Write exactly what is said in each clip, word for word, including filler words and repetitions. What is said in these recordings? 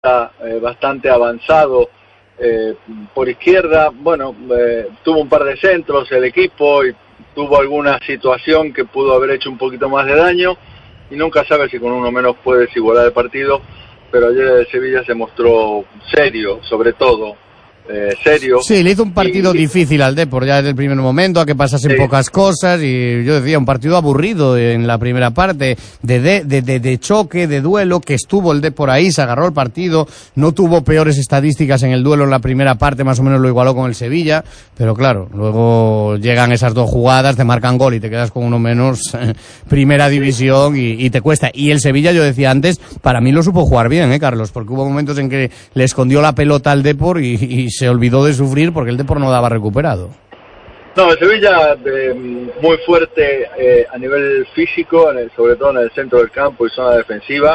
eh, bastante avanzado eh, por izquierda. Bueno, eh, tuvo un par de centros el equipo y tuvo alguna situación que pudo haber hecho un poquito más de daño, y nunca sabe si con uno menos puedes igualar el partido, pero ayer el Sevilla se mostró serio, sobre todo. Eh, serio. Sí, le hizo un partido y, difícil al Depor ya desde el primer momento, a que pasasen sí. pocas cosas, y yo decía, un partido aburrido en la primera parte, de, de, de, de, de choque, de duelo, que estuvo el Depor ahí, se agarró el partido, no tuvo peores estadísticas en el duelo en la primera parte, más o menos lo igualó con el Sevilla, pero claro, luego llegan esas dos jugadas, te marcan gol y te quedas con uno menos, primera división, y, y te cuesta. Y el Sevilla, yo decía antes, para mí lo supo jugar bien, ¿eh, Carlos? Porque hubo momentos en que le escondió la pelota al Depor y, y se olvidó de sufrir porque el Depor no daba recuperado. No, el Sevilla eh, muy fuerte eh, a nivel físico, en el, sobre todo en el centro del campo y zona defensiva.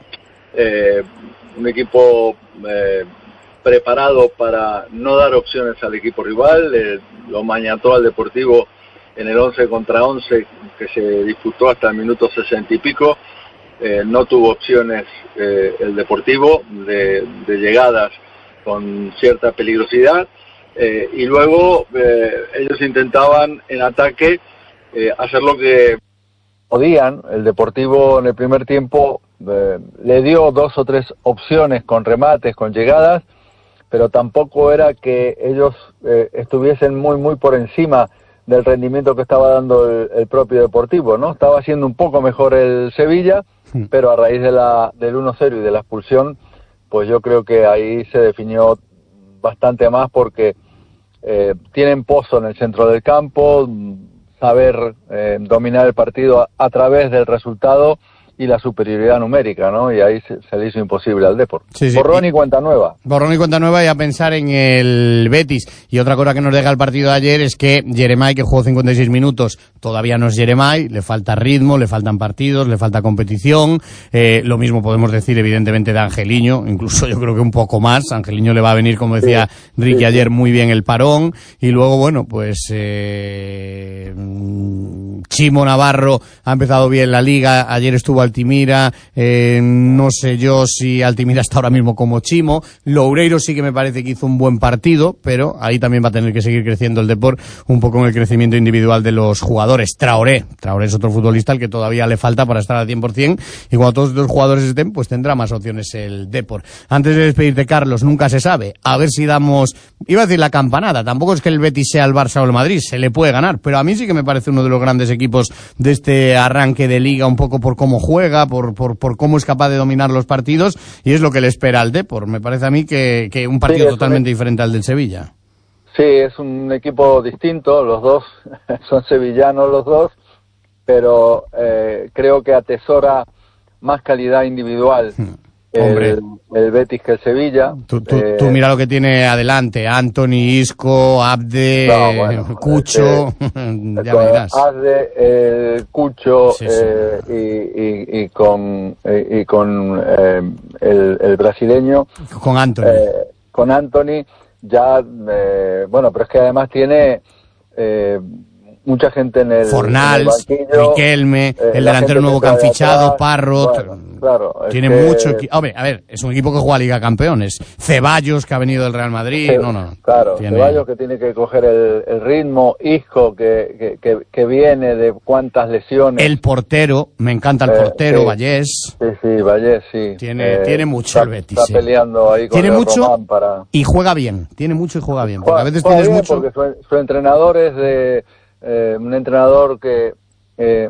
Eh, un equipo eh, preparado para no dar opciones al equipo rival. Eh, lo mañató al Deportivo en el once contra once que se disputó hasta el minuto sesenta y pico. Eh, no tuvo opciones eh, el Deportivo de, de llegadas con cierta peligrosidad, eh, y luego eh, ellos intentaban en ataque eh, hacer lo que podían. El Deportivo en el primer tiempo eh, le dio dos o tres opciones con remates, con llegadas, pero tampoco era que ellos eh, estuviesen muy muy por encima del rendimiento que estaba dando el, el propio Deportivo, ¿no? Estaba haciendo un poco mejor el Sevilla, sí. pero a raíz de la del uno cero y de la expulsión, pues yo creo que ahí se definió bastante más, porque eh, tienen pozo en el centro del campo, saber eh, dominar el partido a, a través del resultado y la superioridad numérica, ¿no? Y ahí se, se le hizo imposible al Depor. Sí, sí. Borrón y cuenta nueva. Borrón y cuenta nueva, y a pensar en el Betis. Y otra cosa que nos deja el partido de ayer es que Jeremai, que jugó cincuenta y seis minutos, todavía no es Jeremai, le falta ritmo, le faltan partidos, le falta competición. Eh, lo mismo podemos decir, evidentemente, de Angeliño, incluso yo creo que un poco más. Angeliño le va a venir, como decía sí, Ricky sí, ayer, muy bien el parón. Y luego, bueno, pues eh, Chimo Navarro ha empezado bien la liga, ayer estuvo Altimira, eh, no sé yo si Altimira está ahora mismo como Chimo. Loureiro sí que me parece que hizo un buen partido, pero ahí también va a tener que seguir creciendo el Depor, un poco en el crecimiento individual de los jugadores. Traoré, Traoré es otro futbolista al que todavía le falta para estar al cien por ciento, y cuando todos los jugadores estén, pues tendrá más opciones el Depor. Antes de despedirte, Carlos, nunca se sabe, a ver si damos, iba a decir la campanada, tampoco es que el Betis sea el Barça o el Madrid, se le puede ganar, pero a mí sí que me parece uno de los grandes equipos de este arranque de liga, un poco por cómo juega, por, por, por cómo es capaz de dominar los partidos, y es lo que le espera al Depor. Me parece a mí que, que un partido sí, totalmente un... diferente al del Sevilla. Sí, es un equipo distinto, los dos son sevillanos los dos, pero eh, creo que atesora más calidad individual el, el Betis que el Sevilla. Tú, tú, eh, tú mira lo que tiene adelante, Anthony, Isco, Abde, no, bueno, Cucho, este, ya me dirás. Abde, eh, Cucho, sí, sí. Eh, y, y, y con, y, y con eh, el, el brasileño. Con Anthony. Eh, con Anthony, ya, eh, bueno, pero es que además tiene eh, mucha gente en el, Fornals, en el banquillo, Riquelme, eh, el delantero nuevo que han fichado, Parrot, bueno, claro, tiene es que... mucho equipo. Hombre, a ver, es un equipo que juega a Liga Campeones. Ceballos, que ha venido del Real Madrid, sí, no, no. Claro, tiene... Ceballos que tiene que coger el, el ritmo, Isco que, que, que, que viene de cuántas lesiones. El portero, me encanta el eh, portero, sí, Vallés. Sí, sí, Vallés, sí. Tiene, eh, tiene mucho está, el Betis. Está sí. peleando ahí con tiene el mucho Román para... y juega bien, tiene mucho y juega bien. Juega, porque a veces juega tienes bien mucho... porque su, su entrenador es de... Eh, un entrenador que eh,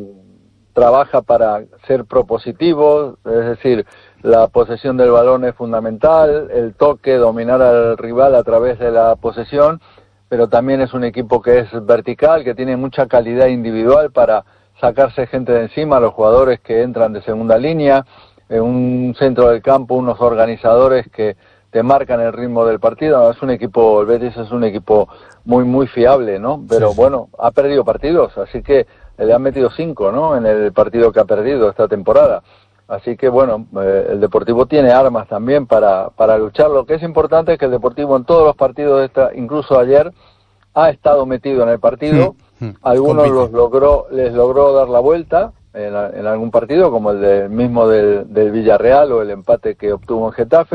trabaja para ser propositivo, es decir, la posesión del balón es fundamental, el toque, dominar al rival a través de la posesión, pero también es un equipo que es vertical, que tiene mucha calidad individual para sacarse gente de encima, los jugadores que entran de segunda línea, en un centro del campo, unos organizadores que te marcan el ritmo del partido. Es un equipo, el Betis es un equipo muy muy fiable, ¿no? Pero sí, bueno, ha perdido partidos, así que le han metido cinco, ¿no? En el partido que ha perdido esta temporada. Así que bueno, eh, el Deportivo tiene armas también para para luchar. Lo que es importante es que el Deportivo en todos los partidos de esta, incluso ayer, ha estado metido en el partido. Sí, sí. Algunos los logró, les logró dar la vuelta. en, en algún partido, como el de, mismo del, del Villarreal o el empate que obtuvo en Getafe.